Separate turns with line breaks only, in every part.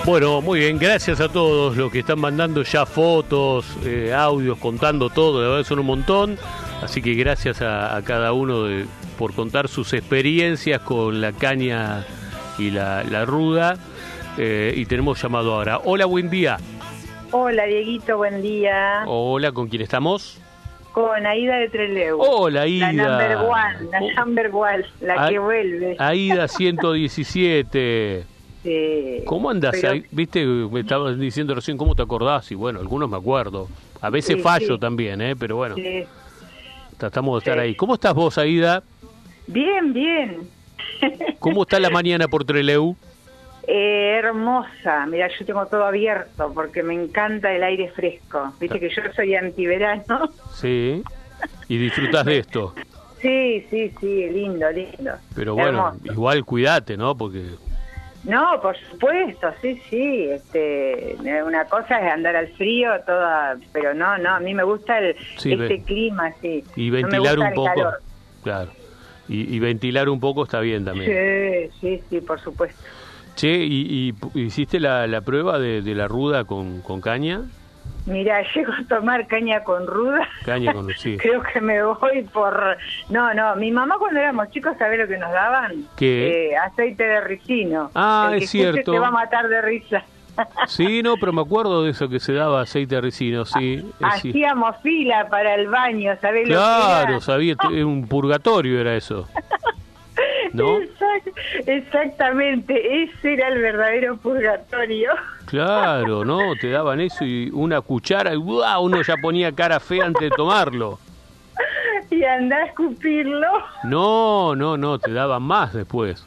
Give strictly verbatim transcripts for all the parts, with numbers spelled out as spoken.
Bueno, muy bien, gracias a todos los que están mandando ya fotos, eh, audios, contando todo, la verdad son un montón, así que gracias a, a cada uno de, por contar sus experiencias con la caña y la, la ruda, eh, y tenemos llamado ahora. Hola, buen día.
Hola, Dieguito, buen día.
Hola, ¿con quién estamos?
Con Aida de Trelew.
Hola, Aida.
La number one, la oh. number one, la
A-
que vuelve.
Aida ciento diecisiete.
Sí,
¿Cómo andas?
pero...
Ahí? Viste, me estabas diciendo recién cómo te acordás, y bueno, algunos me acuerdo. A veces
sí,
fallo
sí.
también, ¿eh? Pero bueno,
Sí.
tratamos de estar
Sí.
ahí. ¿Cómo estás vos, Aida?
Bien, bien.
¿Cómo está la mañana por Trelew?
Eh, hermosa, mira, yo tengo todo abierto porque me encanta el aire fresco. Viste que yo soy antiverano.
Sí. ¿Y disfrutás de esto?
Sí, sí, sí, lindo, lindo.
Pero bueno,
Hermoso.
igual cuídate, ¿no? Porque...
No, por supuesto, sí, sí. Este, una cosa es andar al frío, toda, pero no, no. A mí me gusta el
Sí,
este
ve-
clima, sí.
Y
No me
ventilar
gusta
un
el
poco.
calor.
Claro. Y, y ventilar un poco está bien también.
Sí, sí, sí, por supuesto.
Che, ¿y, y hiciste la, la prueba de, de la ruda con, con caña?
Mira, llego a tomar caña con ruda.
Caña con... Sí.
Creo que me voy por... No, no, mi mamá cuando éramos chicos, ¿sabés lo que nos daban?
¿Qué?
Eh, aceite de ricino.
Ah,
El que
es cierto.
escuche se va a matar de risa.
Sí, no, pero me acuerdo de eso que se daba aceite de ricino, sí. eh, sí.
Hacíamos fila para el baño, ¿sabés lo que
Claro,
era?
sabía, te- un purgatorio era eso. ¿No?
Exact- exactamente, ese era el verdadero purgatorio.
Claro, ¿no? Te daban eso y una cuchara y ¡buah! Uno ya ponía cara fea antes de tomarlo.
Y andá a escupirlo.
No, no, no, te daban más después.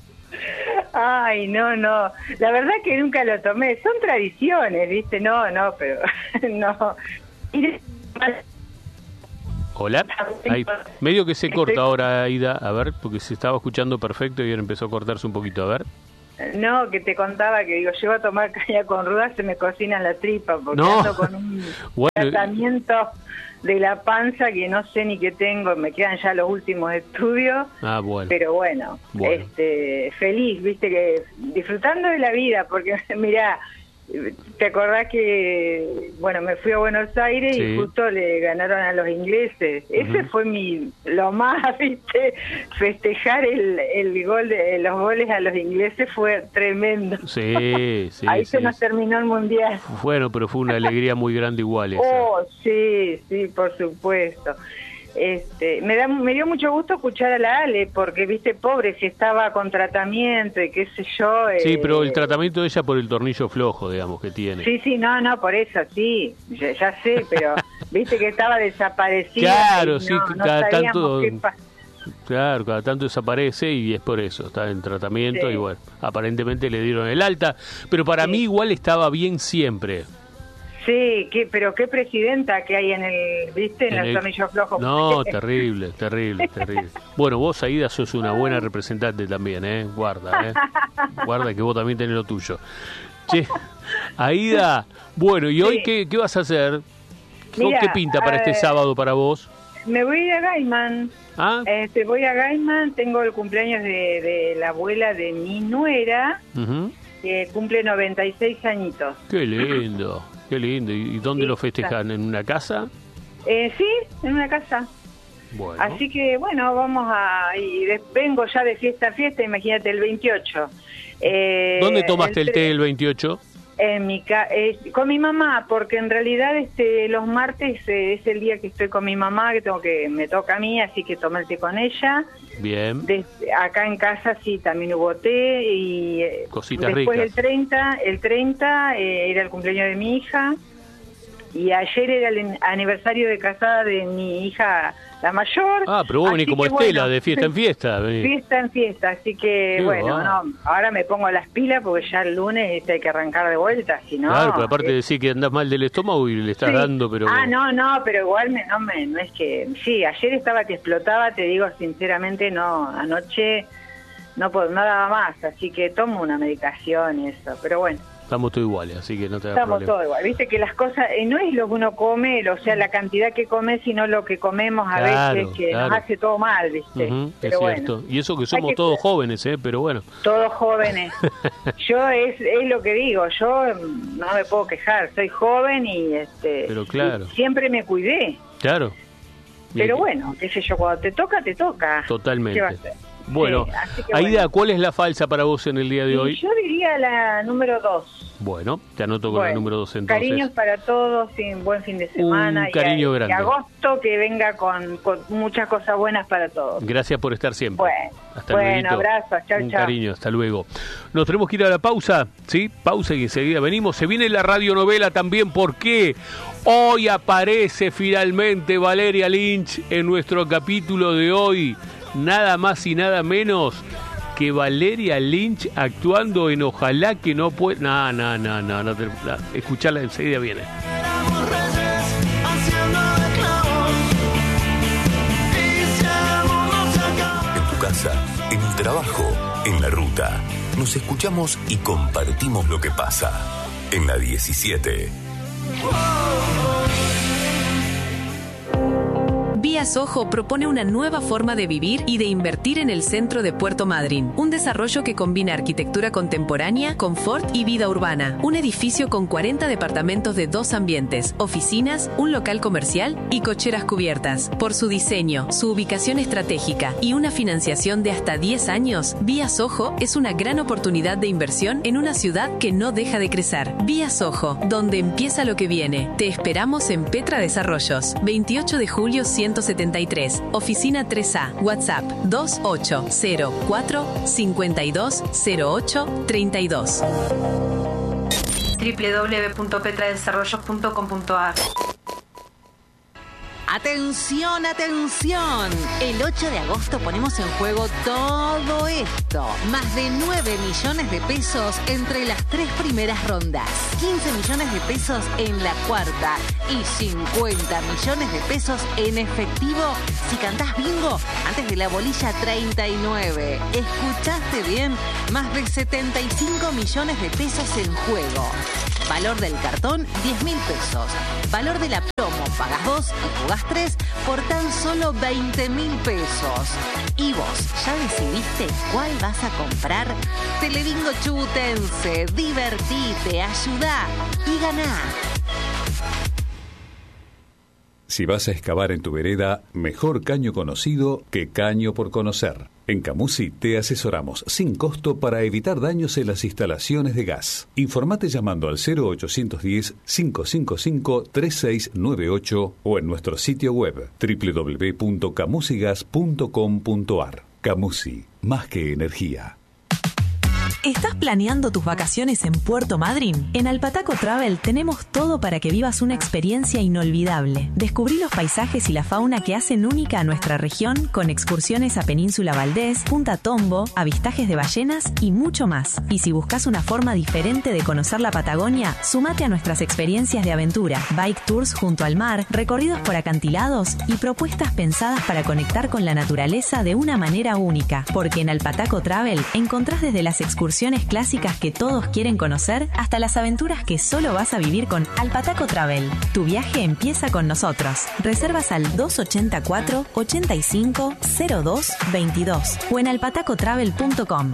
Ay, no, no. La verdad que nunca lo tomé. Son tradiciones, ¿viste? No, no, pero no. Y-
Hola. Ahí, medio que se corta ahora, Aida. A ver, porque se estaba escuchando perfecto y ahora empezó a cortarse un poquito. A ver.
No, que te contaba que digo, llego a tomar caña con ruda, se me cocina la tripa, porque
No.
ando con un
Bueno.
tratamiento de la panza que no sé ni qué tengo, me quedan ya los últimos estudios,
Ah, bueno.
pero bueno,
Bueno.
este feliz, viste, que disfrutando de la vida, porque mirá, te acordás que, bueno, me fui a Buenos Aires
Sí.
y justo le ganaron a los ingleses. Ese
Ujú.
fue mi, lo más, viste, festejar el, el gol, de, los goles a los ingleses fue tremendo.
Sí, sí,
Ahí
sí.
se nos terminó el mundial.
Bueno, pero fue una alegría muy grande igual esa.
Oh, sí, sí, por supuesto. Este, me da, me dio mucho gusto escuchar a la Ale, porque, viste, pobre, si estaba con tratamiento y qué sé yo.
Sí,
eh,
pero el tratamiento de ella por el tornillo flojo, digamos, que tiene.
Sí, sí, no, no, por eso, sí, ya, ya sé, pero viste que estaba desaparecida.
Claro,
y
sí,
no,
que
no
cada
sabíamos
tanto-
qué pa-
Claro, cada tanto desaparece y es por eso, está en tratamiento
Sí.
y bueno, aparentemente le dieron el alta, pero para
Sí.
mí igual estaba bien siempre.
Sí, qué, pero qué presidenta que hay en el, viste, en,
En
el
el-
tornillo flojo.
No, terrible, terrible, terrible. Bueno, vos, Aida, sos una buena representante también, ¿eh? Guarda, ¿eh? Guarda que vos también tenés lo tuyo. Che, Aida, bueno, ¿y hoy
Sí.
qué, qué vas a hacer? ¿Qué,
Mira,
qué pinta para este
eh,
sábado para vos?
Me voy a ir a Gaiman.
¿Ah?
Este, voy a Gaiman, tengo el cumpleaños de, de la abuela de mi nuera,
Ujú.
que cumple noventa y seis añitos.
Qué lindo, qué lindo. ¿Y y dónde
Sí,
lo festejan? ¿En una casa?
Eh, sí, en una casa.
Bueno.
Así que bueno, vamos a... Y de- vengo ya de fiesta a fiesta, imagínate, el veintiocho. Eh,
¿Dónde tomaste el
tre-
té el veintiocho?
En mi ca eh, con mi mamá, porque en realidad este los martes eh, es el día que estoy con mi mamá, que tengo que me toca a mí, así que tomé el té con ella.
Bien.
Desde acá en casa sí también hubo té y eh,
Cositas
después
ricas.
el treinta, el treinta eh, era el cumpleaños de mi hija y ayer era el aniversario de casada de mi hija la mayor.
Ah, pero vos venís
así
como
que,
Estela,
bueno,
de fiesta en fiesta. venís.
Fiesta en fiesta, así que
Qué
bueno,
va.
no, ahora me pongo las pilas porque ya el lunes este, hay que arrancar de vuelta, si no...
Claro, pero aparte
eh,
de decir que andás mal del estómago y le estás
sí.
dando, pero...
Ah, no, no, pero igual me, no, me, no es que... Sí, ayer estaba que explotaba, te digo sinceramente, no, anoche no, puedo, no daba más, así que tomo una medicación y eso, pero bueno,
estamos todos iguales, así que no te da
Estamos
problema.
todos igual. Viste que las cosas, eh, no es lo que uno come, o sea, la cantidad que come, sino lo que comemos a
Claro,
veces, que
claro.
nos hace todo mal, ¿viste?
Ujú,
Pero
es
bueno,
cierto. Y eso que somos
hay que
todos
cuidar.
jóvenes, ¿eh? Pero bueno.
Todos jóvenes. Yo es, es lo que digo, yo mm, no me puedo quejar, soy joven y este
Pero claro.
y siempre me cuidé.
Claro. Y
Pero
hay que-
bueno, qué sé yo, cuando te toca, te toca.
Totalmente.
¿Qué va a ser?
Bueno,
Sí, así que
Aida,
bueno.
¿cuál es la falsa para vos en el día de
Y
hoy?
yo diría la número dos.
Bueno, te anoto con
Bueno,
la número dos entonces.
Cariños para todos, y un buen fin de semana.
Un
y
cariño
a-
grande.
Y agosto que venga con, con muchas cosas buenas para todos.
Gracias por estar siempre.
Bueno,
hasta
bueno,
lueguito.
abrazos, chau,
Un
chau.
cariño, hasta luego. Nos tenemos que ir a la pausa, ¿sí? Pausa y enseguida venimos. Se viene la radionovela también porque hoy aparece finalmente Valeria Lynch en nuestro capítulo de hoy. Nada más y nada menos que Valeria Lynch actuando en Ojalá que no pueda... No, no, no, no, no te... no. Escucharla enseguida viene.
En tu casa, en el trabajo, en la ruta. Nos escuchamos y compartimos lo que pasa. En la diecisiete.
Vía Soho propone una nueva forma de vivir y de invertir en el centro de Puerto Madryn. Un desarrollo que combina arquitectura contemporánea, confort y vida urbana. Un edificio con cuarenta departamentos de dos ambientes, oficinas, un local comercial y cocheras cubiertas. Por su diseño, su ubicación estratégica y una financiación de hasta diez años, Vía Soho es una gran oportunidad de inversión en una ciudad que no deja de crecer. Vía Soho, donde empieza lo que viene. Te esperamos en Petra Desarrollos, veintiocho de julio ciento setenta y tres, oficina tres A, WhatsApp dos ocho cero cuatro cinco dos cero ocho tres dos.
doble u doble u doble u punto petra desarrollos punto com punto a r.
Atención, atención. El ocho de agosto ponemos en juego todo esto. Más de nueve millones de pesos entre las tres primeras rondas. quince millones de pesos en la cuarta. Y cincuenta millones de pesos en efectivo si cantás bingo antes de la bolilla treinta y nueve. ¿Escuchaste bien? Más de setenta y cinco millones de pesos en juego. Valor del cartón, diez mil pesos. Valor de la promo, pagas dos y jugás tres por tan solo veinte mil pesos. ¿Y vos ya decidiste cuál vas a comprar? Telebingo Chubutense, divertite, ayudá y ganá.
Si vas a excavar en tu vereda, mejor caño conocido que caño por conocer. En Camusi te asesoramos sin costo para evitar daños en las instalaciones de gas. Informate llamando al cero ochocientos diez, cinco cinco cinco, tres seis nueve ocho o en nuestro sitio web doble u doble u doble u punto camusigas punto com punto a r. Camusi, más que energía.
¿Estás planeando tus vacaciones en Puerto Madryn? En Alpataco Travel tenemos todo para que vivas una experiencia inolvidable. Descubrí los paisajes y la fauna que hacen única a nuestra región con excursiones a Península Valdés, Punta Tombo, avistajes de ballenas y mucho más. Y si buscas una forma diferente de conocer la Patagonia, sumate a nuestras experiencias de aventura, bike tours junto al mar, recorridos por acantilados y propuestas pensadas para conectar con la naturaleza de una manera única. Porque en Alpataco Travel encontrás desde las excursiones clásicas que todos quieren conocer hasta las aventuras que solo vas a vivir con Alpataco Travel. Tu viaje empieza con nosotros. Reservas al dos ochenta y cuatro, ochenta y cinco, cero dos, veintidós o en alpataco travel punto com.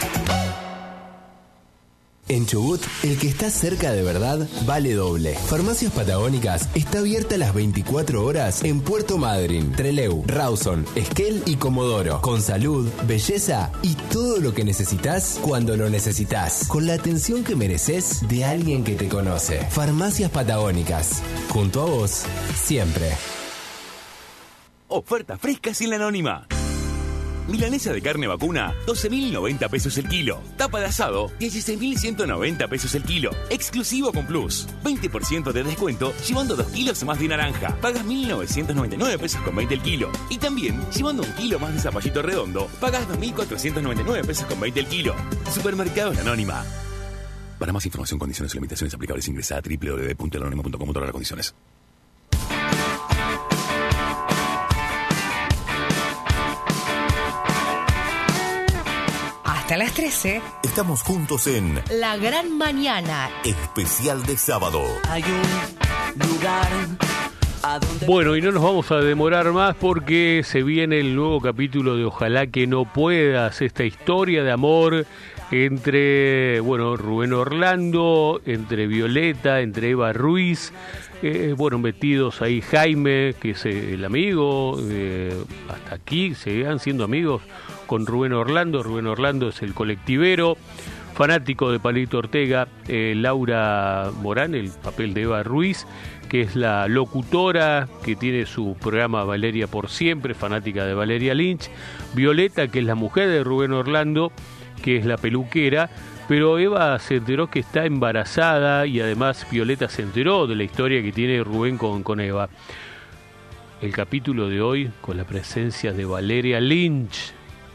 En Chubut, el que está cerca de verdad vale doble. Farmacias Patagónicas está abierta las veinticuatro horas en Puerto Madryn, Trelew, Rawson, Esquel y Comodoro. Con salud, belleza y todo lo que necesitas cuando lo necesitas. Con la atención que mereces de alguien que te conoce. Farmacias Patagónicas. Junto a vos, siempre.
Oferta fresca sin la anónima. Milanesa de carne vacuna, doce mil noventa pesos el kilo. Tapa de asado, dieciséis mil ciento noventa pesos el kilo. Exclusivo con Plus. veinte por ciento de descuento llevando dos kilos más de naranja. Pagas mil novecientos noventa y nueve pesos con veinte el kilo. Y también, llevando un kilo más de zapallito redondo, pagas dos mil cuatrocientos noventa y nueve pesos con veinte el kilo. Supermercado La Anónima. Para más información, condiciones y limitaciones aplicables, ingresa a doble u doble u doble u punto la anónima punto com punto a r condiciones.
Hasta
Hasta las trece.
Estamos juntos en
La Gran Mañana.
Especial de sábado.
Hay un lugar a donde...
Bueno, y no nos vamos a demorar más porque se viene el nuevo capítulo de Ojalá que no puedas, esta historia de amor entre, bueno, Rubén Orlando, entre Violeta, entre Eva Ruiz, eh, bueno, metidos ahí Jaime, que es el amigo, eh, hasta aquí seguirán siendo amigos con Rubén Orlando. Rubén Orlando es el colectivero, fanático de Palito Ortega, eh, Laura Morán, el papel de Eva Ruiz, que es la locutora que tiene su programa Valeria por Siempre, fanática de Valeria Lynch, Violeta, que es la mujer de Rubén Orlando, que es la peluquera, pero Eva se enteró que está embarazada y además Violeta se enteró de la historia que tiene Rubén con, con Eva. El capítulo de hoy con la presencia de Valeria Lynch.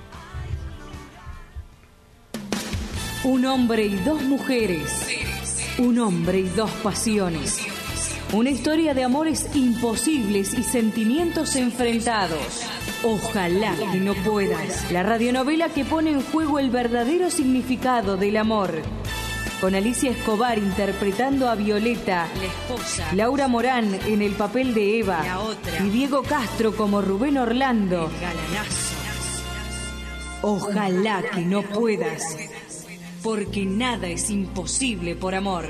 Un hombre y dos mujeres, un hombre y dos pasiones, una historia de amores imposibles y sentimientos enfrentados. Ojalá que no puedas. La radionovela que pone en juego el verdadero significado del amor. Con Alicia Escobar interpretando a Violeta,
la esposa,
Laura Morán en el papel de Eva,
la otra,
y Diego Castro como Rubén Orlando.
El galanazo.
Ojalá que no puedas, porque nada es imposible por amor.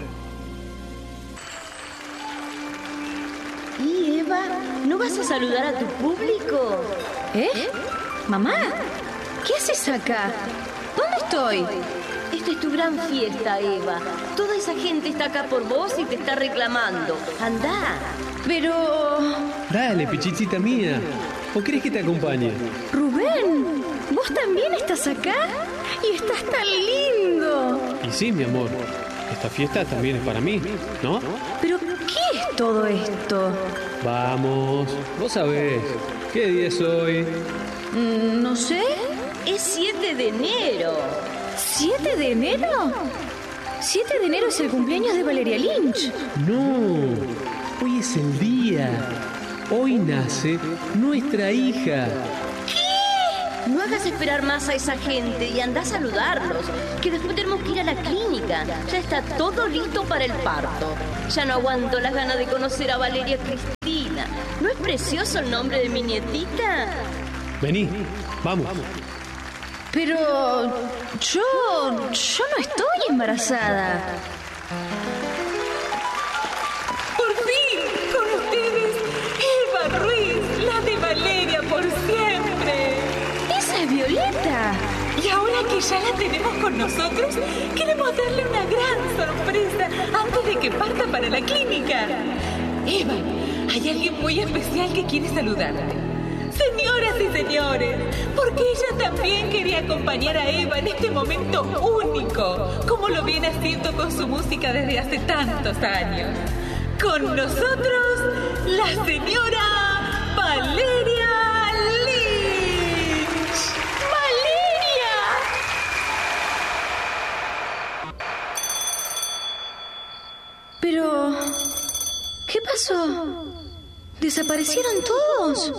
¿Y Eva, no vas a saludar a tu público?
¿Eh? ¿Mamá? ¿Qué haces acá? ¿Dónde estoy?
Esta es tu gran fiesta, Eva. Toda esa gente está acá por vos y te está reclamando. Andá.
Pero...
Dale, pichichita mía. ¿O querés que te acompañe?
Rubén, ¿vos también estás acá? Y estás tan lindo.
Y sí, mi amor. Esta fiesta también es para mí, ¿no?
Pero, ¿qué es todo esto?
Vamos, vos sabés. ¿Qué día es hoy?
Mm, no sé.
Es siete de enero.
¿siete de enero? siete de enero es el cumpleaños de Valeria Lynch.
No, hoy es el día. Hoy nace nuestra hija.
No hagas esperar más a esa gente y anda a saludarlos, que después tenemos que ir a la clínica. Ya está todo listo para el parto. Ya no aguanto las ganas de conocer a Valeria Cristina. ¿No es precioso el nombre de mi nietita?
Vení, vamos.
Pero yo, yo no estoy embarazada.
Por fin, con ustedes, Eva Ruiz, la de Valeria por siempre.
¡Esa es Violeta!
Y ahora que ya la tenemos con nosotros, queremos darle una gran sorpresa antes de que parta para la clínica. Eva, hay alguien muy especial que quiere saludarte. Señoras y señores, porque ella también quería acompañar a Eva en este momento único, como lo viene haciendo con su música desde hace tantos años. Con nosotros, la señora Valeria Lynch. ¡Valeria!
Pero, ¿qué pasó? ¿Desaparecieron todos?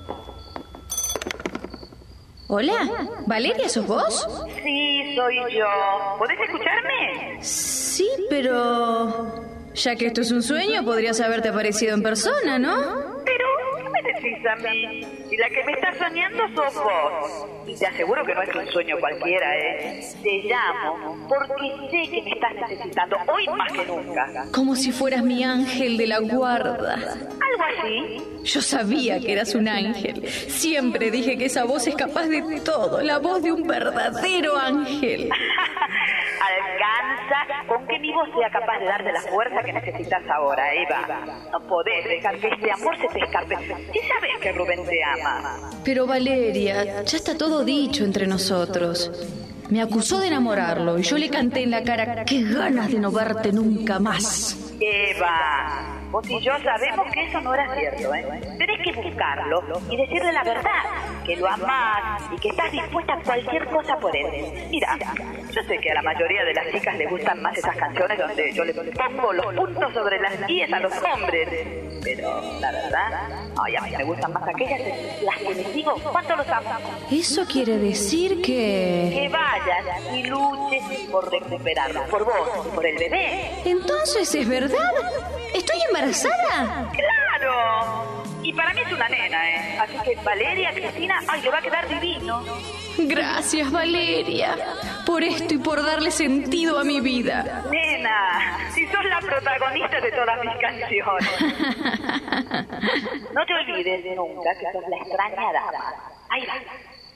Hola, ¿Valeria, sos vos?
Sí, soy yo. ¿Podés escucharme?
Sí, pero... ya que esto es un sueño, podrías haberte aparecido en persona, ¿no?
Pero, ¿qué me decís a mí? Y la que me está soñando sos vos. Y te aseguro que no es un sueño cualquiera, ¿eh? Te llamo porque sé que me estás necesitando hoy más que nunca.
Como si fueras mi ángel de la guarda.
¿Algo así?
Yo sabía que eras un ángel. Siempre dije que esa voz es capaz de todo. La voz de un verdadero ángel.
Alcanza con que mi voz sea capaz de darte la fuerza que necesitas ahora, Eva. No podés dejar que este amor se te escape. Y sabes que Rubén te ama.
Pero Valeria, ya está todo dicho entre nosotros. Me acusó de enamorarlo y yo le canté en la cara: qué ganas de no verte nunca más.
Eva, vos y yo sabemos que eso no era cierto, ¿eh? Tenés que buscarlo y decirle la verdad, que lo amás y que estás dispuesta a cualquier cosa por él. Mira, yo sé que a la mayoría de las chicas les gustan más esas canciones donde yo les pongo los puntos sobre las íes a los hombres, pero la verdad, ay, a mí me gustan más aquellas las que les digo cuánto los amo.
Eso quiere decir que...
Que vayas y luches por recuperarlo, por vos, por el bebé.
Entonces, ¿es verdad? ¿Estoy embarazada?
¡Claro! Y para mí es una nena, ¿eh? Así que Valeria, Cristina, ay, le va a quedar divino.
Gracias, Valeria, por esto y por darle sentido a mi vida.
Nena, si sos la protagonista de todas mis canciones. No te olvides nunca que sos la extraña dama. Ahí va.